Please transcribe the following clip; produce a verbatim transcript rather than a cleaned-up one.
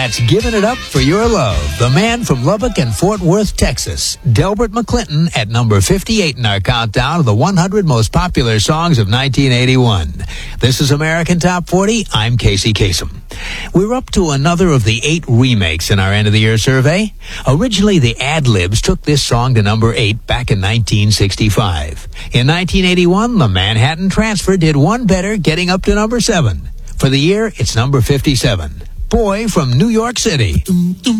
That's Giving It Up for Your Love. The man from Lubbock and Fort Worth, Texas, Delbert McClinton, at number fifty-eight in our countdown of the one hundred most popular songs of nineteen eighty-one. This is American Top forty. I'm Casey Kasem. We're up to another of the eight remakes in our end-of-the-year survey. Originally, the Ad-Libs took this song to number eight back in nineteen sixty-five. In nineteen eighty-one, the Manhattan Transfer did one better, getting up to number seven. For the year, it's number fifty-seven. Boy from New York City.